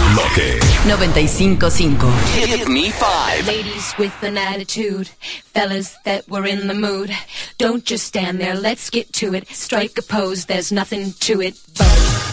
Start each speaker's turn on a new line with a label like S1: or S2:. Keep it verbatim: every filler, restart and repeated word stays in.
S1: bloque.
S2: noventa y cinco cinco.
S1: Give me five.
S3: Ladies with an attitude, fellas that were in the mood. Don't just stand there, let's get to it. Strike a pose, there's nothing to it but